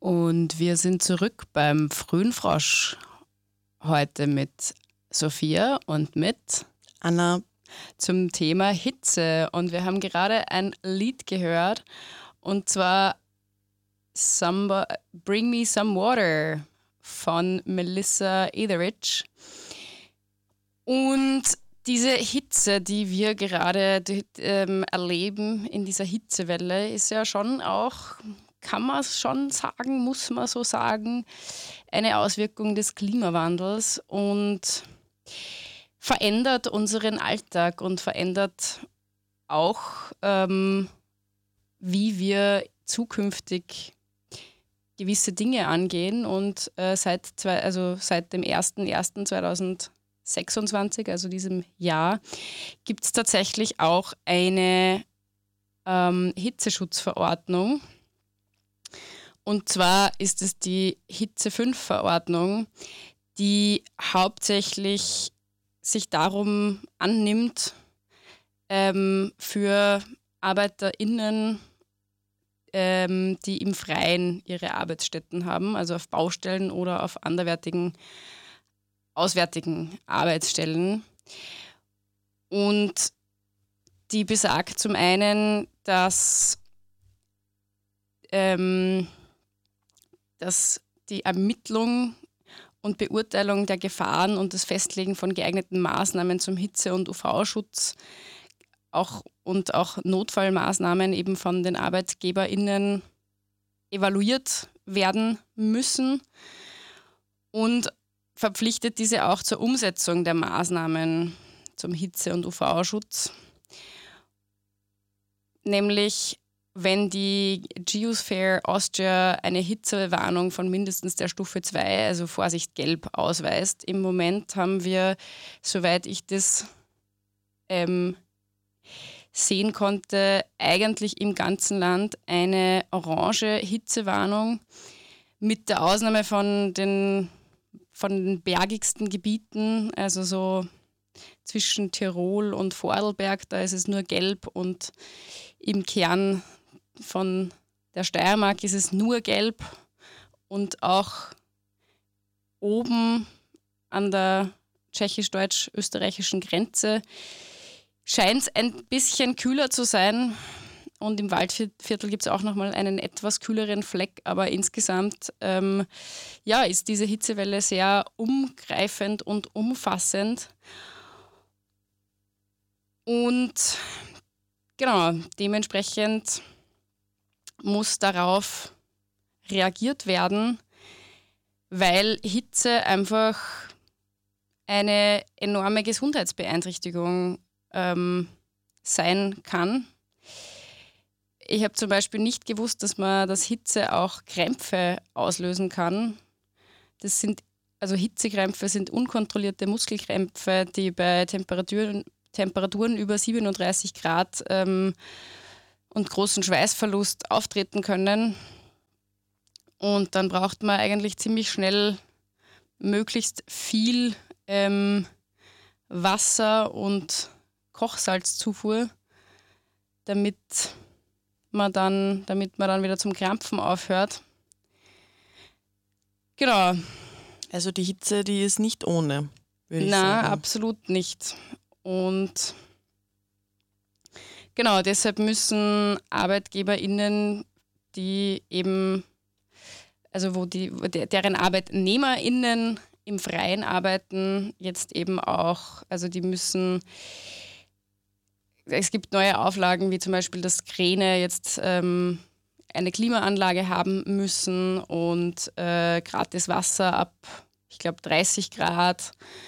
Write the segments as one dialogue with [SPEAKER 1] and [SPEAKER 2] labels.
[SPEAKER 1] Und wir sind zurück beim Frühen Frosch. Heute mit Sophia und mit
[SPEAKER 2] Anna
[SPEAKER 1] zum Thema Hitze. Und wir haben gerade ein Lied gehört, und zwar Bring Me Some Water von Melissa Etheridge. Und diese Hitze, die wir gerade erleben in dieser Hitzewelle, ist ja schon auch, kann man schon sagen, muss man so sagen, eine Auswirkung des Klimawandels und verändert unseren Alltag und verändert auch, wie wir zukünftig gewisse Dinge angehen. Und seit dem 1.1.2026, also diesem Jahr, gibt es tatsächlich auch eine Hitzeschutzverordnung. Und zwar ist es die Hitze-5-Verordnung, die hauptsächlich sich darum annimmt, für ArbeiterInnen, die im Freien ihre Arbeitsstätten haben, also auf Baustellen oder auf anderwertigen, auswärtigen Arbeitsstellen. Und die besagt zum einen, dass die Ermittlung und Beurteilung der Gefahren und das Festlegen von geeigneten Maßnahmen zum Hitze- und UV-Schutz und auch Notfallmaßnahmen eben von den ArbeitgeberInnen evaluiert werden müssen und verpflichtet diese auch zur Umsetzung der Maßnahmen zum Hitze- und UV-Schutz. Nämlich, wenn die Geosphere Austria eine Hitzewarnung von mindestens der Stufe 2, also Vorsicht gelb, ausweist. Im Moment haben wir, soweit ich das sehen konnte, eigentlich im ganzen Land eine orange Hitzewarnung mit der Ausnahme von den bergigsten Gebieten, also so zwischen Tirol und Vorarlberg, da ist es nur gelb, und im Kern von der Steiermark ist es nur gelb, und auch oben an der tschechisch-deutsch-österreichischen Grenze scheint es ein bisschen kühler zu sein, und im Waldviertel gibt es auch nochmal einen etwas kühleren Fleck, aber insgesamt ist diese Hitzewelle sehr umgreifend und umfassend. Und genau, dementsprechend muss darauf reagiert werden, weil Hitze einfach eine enorme Gesundheitsbeeinträchtigung sein kann. Ich habe zum Beispiel nicht gewusst, dass Hitze auch Krämpfe auslösen kann. Hitzekrämpfe sind unkontrollierte Muskelkrämpfe, die bei Temperaturen über 37 Grad und großen Schweißverlust auftreten können. Und dann braucht man eigentlich ziemlich schnell möglichst viel Wasser und Kochsalzzufuhr, damit man dann wieder zum Krampfen aufhört. Genau.
[SPEAKER 2] Also die Hitze, die ist nicht ohne, würde ich sagen.
[SPEAKER 1] Nein, absolut nicht. Und genau, deshalb müssen ArbeitgeberInnen, die eben, also deren ArbeitnehmerInnen im Freien arbeiten, jetzt eben auch, also die müssen, es gibt neue Auflagen, wie zum Beispiel, dass Kräne jetzt eine Klimaanlage haben müssen und gratis Wasser ab, ich glaube, 30 Grad.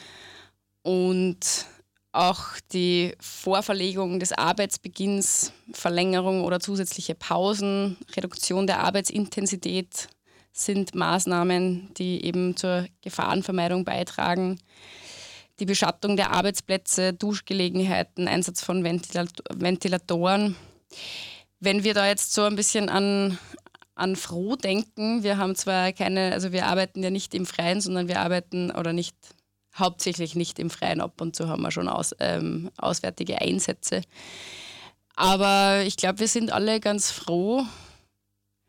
[SPEAKER 1] Und auch die Vorverlegung des Arbeitsbeginns, Verlängerung oder zusätzliche Pausen, Reduktion der Arbeitsintensität sind Maßnahmen, die eben zur Gefahrenvermeidung beitragen. Die Beschattung der Arbeitsplätze, Duschgelegenheiten, Einsatz von Ventilatoren. Wenn wir da jetzt so ein bisschen an Froh denken, wir haben zwar wir arbeiten ja nicht im Freien, sondern wir arbeiten hauptsächlich nicht im Freien, ab und zu haben wir schon auswärtige Einsätze. Aber ich glaube, wir sind alle ganz froh,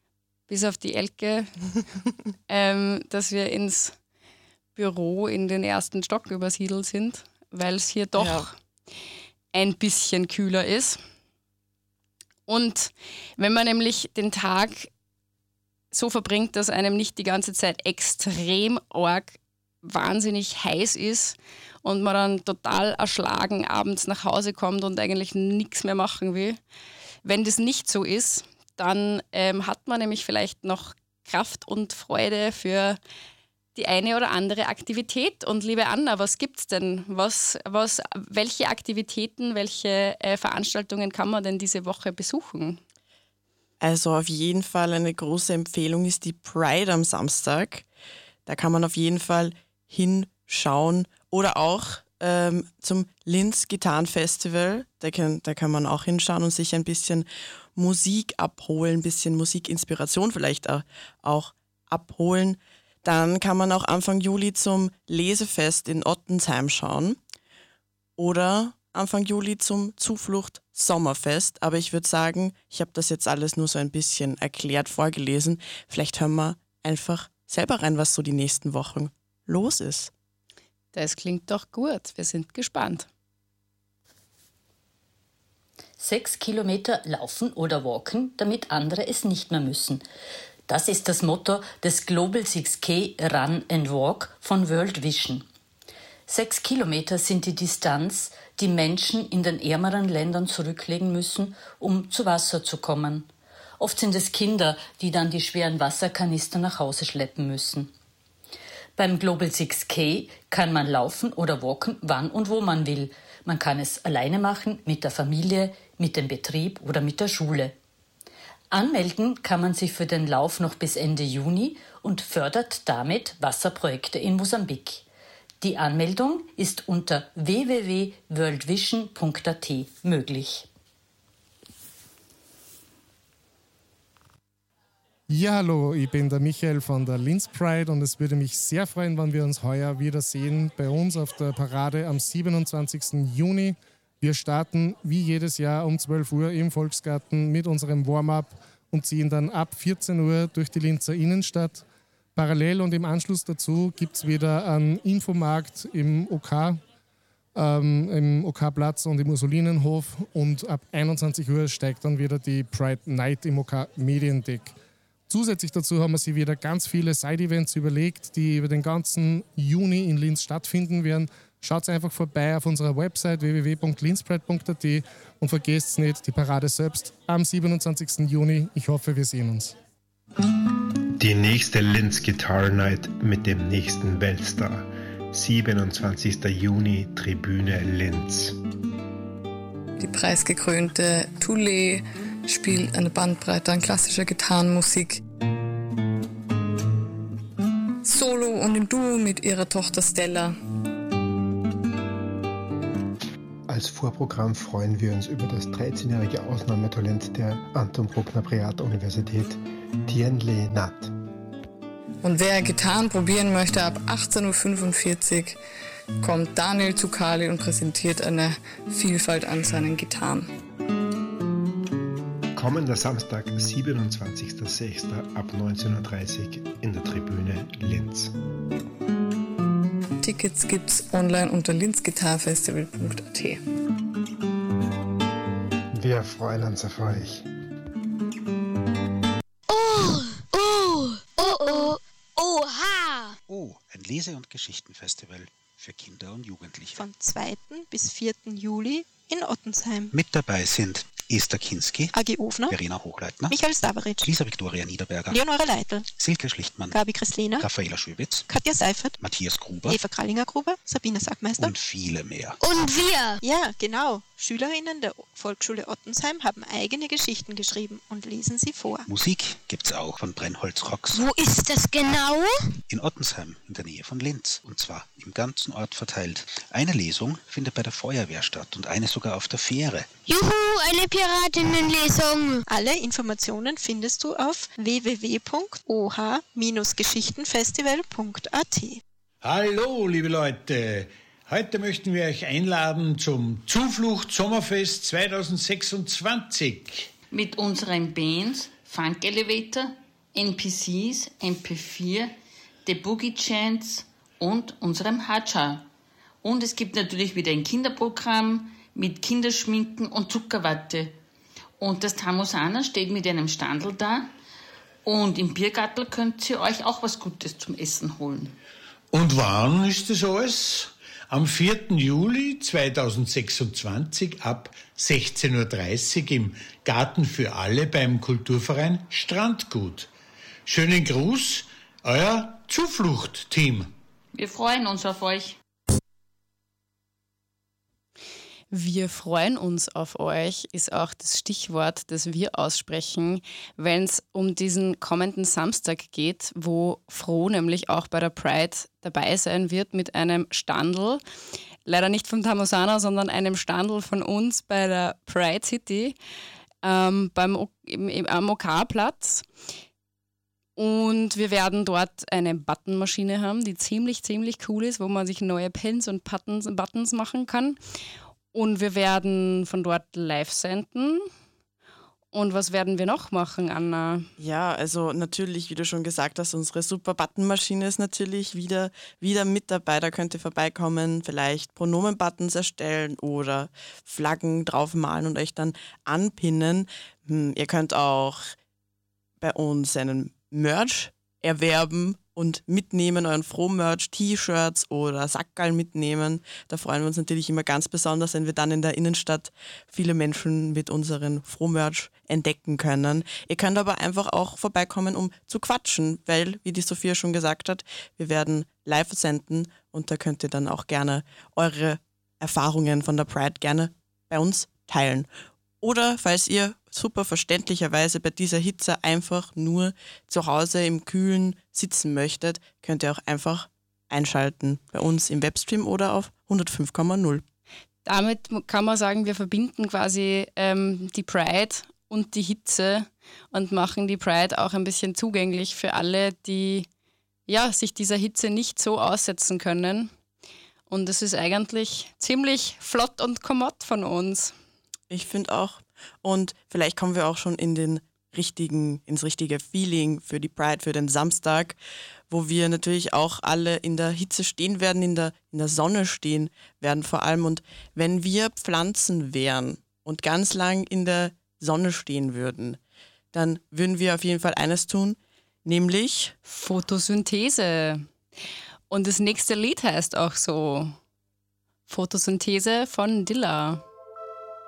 [SPEAKER 1] bis auf die Elke, dass wir ins Büro in den ersten Stock übersiedelt sind, weil es hier doch ein bisschen kühler ist. Und wenn man nämlich den Tag so verbringt, dass einem nicht die ganze Zeit extrem arg wahnsinnig heiß ist und man dann total erschlagen abends nach Hause kommt und eigentlich nichts mehr machen will. Wenn das nicht so ist, dann hat man nämlich vielleicht noch Kraft und Freude für die eine oder andere Aktivität. Und liebe Anna, was gibt's denn? Welche Aktivitäten, welche Veranstaltungen kann man denn diese Woche besuchen?
[SPEAKER 2] Also auf jeden Fall eine große Empfehlung ist die Pride am Samstag. Da kann man auf jeden Fall hinschauen oder auch zum Linz Gitarrenfestival. Da kann man auch hinschauen und sich ein bisschen Musik abholen, ein bisschen Musikinspiration vielleicht auch abholen. Dann kann man auch Anfang Juli zum Lesefest in Ottensheim schauen oder Anfang Juli zum Zuflucht Sommerfest. Aber ich würde sagen, ich habe das jetzt alles nur so ein bisschen erklärt vorgelesen. Vielleicht hören wir einfach selber rein, was so die nächsten Wochen los ist.
[SPEAKER 1] Das klingt doch gut. Wir sind gespannt.
[SPEAKER 3] 6 Kilometer laufen oder walken, damit andere es nicht mehr müssen. Das ist das Motto des Global 6K Run and Walk von World Vision. 6 Kilometer sind die Distanz, die Menschen in den ärmeren Ländern zurücklegen müssen, um zu Wasser zu kommen. Oft sind es Kinder, die dann die schweren Wasserkanister nach Hause schleppen müssen. Beim Global 6K kann man laufen oder walken, wann und wo man will. Man kann es alleine machen, mit der Familie, mit dem Betrieb oder mit der Schule. Anmelden kann man sich für den Lauf noch bis Ende Juni und fördert damit Wasserprojekte in Mosambik. Die Anmeldung ist unter www.worldvision.at möglich.
[SPEAKER 4] Ja, hallo, ich bin der Michael von der Linz Pride und es würde mich sehr freuen, wenn wir uns heuer wiedersehen bei uns auf der Parade am 27. Juni. Wir starten wie jedes Jahr um 12 Uhr im Volksgarten mit unserem Warm-up und ziehen dann ab 14 Uhr durch die Linzer Innenstadt. Parallel und im Anschluss dazu gibt es wieder einen Infomarkt im OK-Platz und im Ursulinenhof und ab 21 Uhr steigt dann wieder die Pride Night im OK Mediendeck. Zusätzlich dazu haben wir sich wieder ganz viele Side-Events überlegt, die über den ganzen Juni in Linz stattfinden werden. Schaut einfach vorbei auf unserer Website www.linzpride.at und vergesst nicht die Parade selbst am 27. Juni. Ich hoffe, wir sehen uns.
[SPEAKER 5] Die nächste Linz Guitar Night mit dem nächsten Weltstar. 27. Juni, Tribüne Linz.
[SPEAKER 6] Die preisgekrönte Tooley spielt eine Bandbreite an klassischer Gitarrenmusik. Solo und im Duo mit ihrer Tochter Stella.
[SPEAKER 5] Als Vorprogramm freuen wir uns über das 13-jährige Ausnahmetalent der Anton Bruckner Privatuniversität, Tien Le Nat.
[SPEAKER 6] Und wer Gitarren probieren möchte, ab 18.45 Uhr kommt Daniel Zuccali und präsentiert eine Vielfalt an seinen Gitarren.
[SPEAKER 5] Kommender Samstag, 27.06. ab 19.30 Uhr in der Tribüne Linz.
[SPEAKER 6] Tickets gibt's online unter linzgitarrfestival.at.
[SPEAKER 5] Wir freuen uns auf euch.
[SPEAKER 7] Oha! Oh, ein Lese- und Geschichtenfestival für Kinder und Jugendliche.
[SPEAKER 8] Vom 2. bis 4. Juli in Ottensheim.
[SPEAKER 7] Mit dabei sind Esther Kinski,
[SPEAKER 8] Agi Ofner,
[SPEAKER 7] Verena Hochleitner,
[SPEAKER 8] Michael Stavaric,
[SPEAKER 7] Lisa Viktoria Niederberger,
[SPEAKER 8] Leonore Leitl,
[SPEAKER 7] Silke Schlichtmann,
[SPEAKER 8] Gabi Kresliner,
[SPEAKER 7] Raffaela Schöbitz,
[SPEAKER 8] Katja Seifert,
[SPEAKER 7] Matthias Gruber,
[SPEAKER 8] Eva Krallinger-Gruber, Sabine Sackmeister
[SPEAKER 7] und viele mehr.
[SPEAKER 9] Und wir!
[SPEAKER 8] Ja, genau. Schülerinnen der Volksschule Ottensheim haben eigene Geschichten geschrieben und lesen sie vor.
[SPEAKER 7] Musik gibt's auch von Brennholz Rocks.
[SPEAKER 9] Wo ist das genau?
[SPEAKER 7] In Ottensheim, in der Nähe von Linz. Und zwar im ganzen Ort verteilt. Eine Lesung findet bei der Feuerwehr statt und eine sogar auf der Fähre.
[SPEAKER 9] Juhu, eine Piratinnenlesung!
[SPEAKER 8] Alle Informationen findest du auf www.oh-geschichtenfestival.at.
[SPEAKER 10] Hallo, liebe Leute! Heute möchten wir euch einladen zum Zuflucht Sommerfest 2026.
[SPEAKER 11] Mit unseren Bands Funk Elevator, NPCs, MP4, The Boogie Chants und unserem Hatscha. Und es gibt natürlich wieder ein Kinderprogramm mit Kinderschminken und Zuckerwatte. Und das Tamosana steht mit einem Standel da. Und im Biergartel könnt ihr euch auch was Gutes zum Essen holen.
[SPEAKER 10] Und wann ist das alles? Am 4. Juli 2026 ab 16.30 Uhr im Garten für alle beim Kulturverein Strandgut. Schönen Gruß, euer Zuflucht-Team.
[SPEAKER 11] Wir freuen uns auf euch.
[SPEAKER 1] Wir freuen uns auf euch, ist auch das Stichwort, das wir aussprechen, wenn es um diesen kommenden Samstag geht, wo Fro nämlich auch bei der Pride dabei sein wird mit einem Standl. Leider nicht vom Tamosana, sondern einem Standl von uns bei der Pride City am OK-Platz. Und wir werden dort eine Buttonmaschine haben, die ziemlich cool ist, wo man sich neue Pins und Buttons machen kann. Und wir werden von dort live senden. Und was werden wir noch machen, Anna?
[SPEAKER 2] Ja, also natürlich, wie du schon gesagt hast, unsere super Buttonmaschine ist natürlich wieder mit dabei. Da könnt ihr vorbeikommen, vielleicht Pronomen-Buttons erstellen oder Flaggen draufmalen und euch dann anpinnen. Ihr könnt auch bei uns einen Merch erwerben und mitnehmen, euren Froh-Merch, T-Shirts oder Sackerl mitnehmen. Da freuen wir uns natürlich immer ganz besonders, wenn wir dann in der Innenstadt viele Menschen mit unseren Froh-Merch entdecken können. Ihr könnt aber einfach auch vorbeikommen, um zu quatschen, weil, wie die Sophia schon gesagt hat, wir werden live senden und da könnt ihr dann auch gerne eure Erfahrungen von der Pride gerne bei uns teilen. Oder falls ihr super verständlicherweise bei dieser Hitze einfach nur zu Hause im Kühlen sitzen möchtet, könnt ihr auch einfach einschalten bei uns im Webstream oder auf 105,0.
[SPEAKER 1] Damit kann man sagen, wir verbinden quasi die Pride und die Hitze und machen die Pride auch ein bisschen zugänglich für alle, die sich dieser Hitze nicht so aussetzen können. Und es ist eigentlich ziemlich flott und kommod von uns.
[SPEAKER 2] Ich finde auch. Und vielleicht kommen wir auch schon ins richtige Feeling für die Pride, für den Samstag, wo wir natürlich auch alle in der Hitze stehen werden, in der Sonne stehen werden vor allem. Und wenn wir Pflanzen wären und ganz lang in der Sonne stehen würden, dann würden wir auf jeden Fall eines tun, nämlich
[SPEAKER 1] Photosynthese. Und das nächste Lied heißt auch so: Photosynthese von Dilla.